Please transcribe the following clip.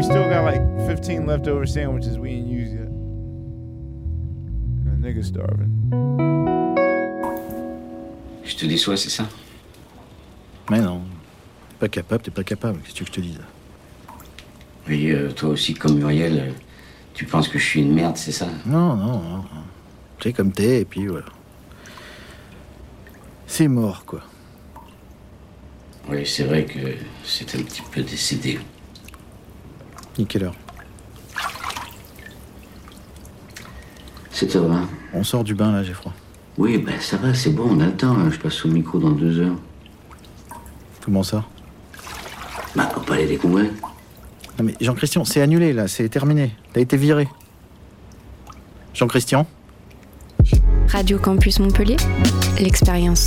still got like 15 leftover sandwiches we ain't used yet. And the nigga's starving. Je te déçois, c'est ça? Mais non. T'es pas capable, qu'est-ce que tu veux que je te dise? Oui, toi aussi, comme Muriel, tu penses que je suis une merde, c'est ça? Non. Tu es comme t'es, et puis voilà. C'est mort, quoi. Oui, c'est vrai que c'est un petit peu décédé. Il est quelle heure? 7h20. On sort du bain, là, j'ai froid. Oui, ben ça va, c'est bon, on a le temps, là. Je passe au micro dans 2 heures. Comment ça? Bah, au Palais des Congrès. Non mais Jean-Christian, c'est annulé, là, c'est terminé. T'as été viré. Jean-Christian? Radio Campus Montpellier, l'expérience